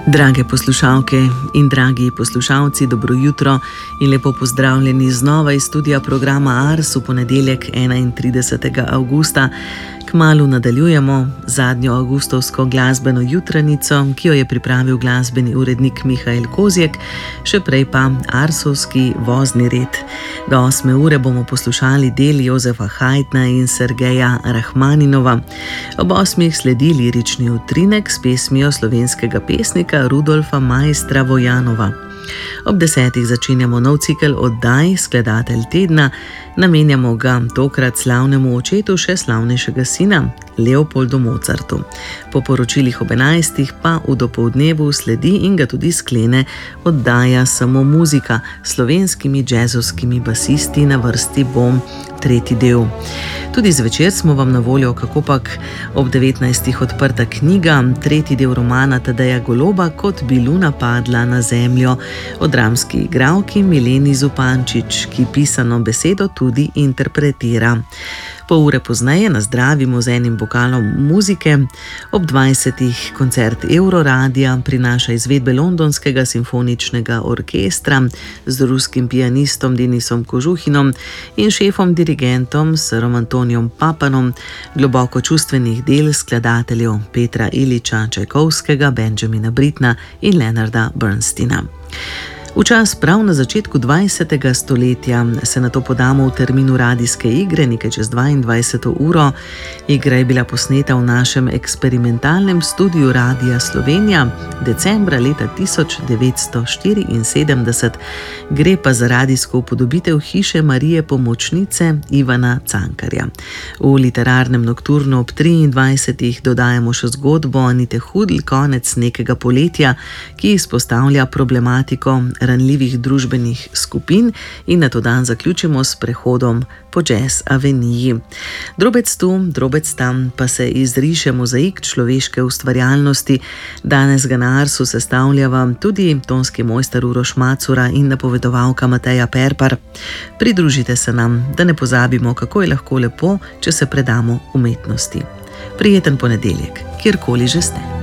Drage poslušalke in dragi poslušalci, dobro jutro in lepo pozdravljeni znova iz studia programa Ars v ponedeljek 31. avgusta. Kmalu nadaljujemo zadnjo avgustovsko glasbeno jutranico, ki jo je pripravil glasbeni urednik Mihael Kozjek, še prej pa arsovski vozni red. Do 8. ure bomo poslušali del Jozefa Haydna in Sergeja Rahmaninova. Ob 8. sledi lirični utrinek s pesmijo slovenskega pesnika Rudolfa Maistra Vojanova. Ob 10. začenjamo nov cikel oddaj Skladatelj tedna, namenjamo ga tokrat slavnemu očetu še slavnejšega sina, Leopoldu Mozartu. Po poročilih ob 11. pa v dopoldnevu sledi in ga tudi sklene oddaja Samo muzika s slovenskimi džezovskimi basisti, na vrsti bo tretji del. Tudi zvečer smo vam na voljo kakopak ob 19. odprta knjiga, tretji del romana Tadeja Goloba Kot bi luna padla na zemljo, o dramski igralki Mileni Zupančič, ki pisano besedo tudi interpretira. Pol ure pozneje nazdravimo z enim bokalom muzike. Ob 20. koncert Euroradia prinaša izvedbe Londonskega simfoničnega orkestra z ruskim pianistom Denisom Kožuhinom in šefom dirigentom Sirom Antonijom Papanom, globoko čustvenih del skladateljev Petra Iliča Čajkovskega, Benjamina Brittna in Leonarda Bernsteina. V čas prav na začetku 20. stoletja se nato podamo v terminu radijske igre nekaj čez 22. uro. Igra je bila posneta v našem eksperimentalnem studiu Radia Slovenija decembra leta 1974. Gre pa za radijsko upodobitev Hiše Marije Pomočnice Ivana Cankarja. V literarnem nokturnu ob 23. dodajamo še zgodbo Anite Hudl Konec nekega poletja, ki izpostavlja problematiko ranljivih družbenih skupin, in nato dan zaključimo s prehodom po Jazz Aveniji. Drobec tu, drobec tam pa se izriše mozaik človeške ustvarjalnosti. Danes ga na Arsu sestavljava tudi tonski mojster Uroš Macura in napovedovalka Mateja Perpar. Pridružite se nam, da ne pozabimo, kako je lahko lepo, če se predamo umetnosti. Prijeten ponedeljek, kjerkoli že ste.